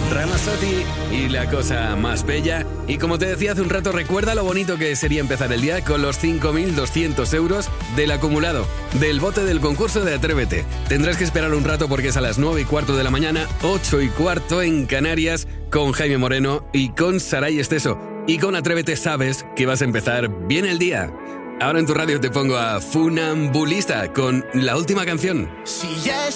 Ramazzotti y la cosa más bella. Y como te decía hace un rato, recuerda lo bonito que sería empezar el día con los 5.200 euros del acumulado, del bote del concurso de Atrévete. Tendrás que esperar un rato porque es a las 9:15 de la mañana, 8:15 en Canarias, con Jaime Moreno y con Saray Esteso. Y con Atrévete sabes que vas a empezar bien el día. Ahora en tu radio te pongo a Funambulista con la última canción. Si ya es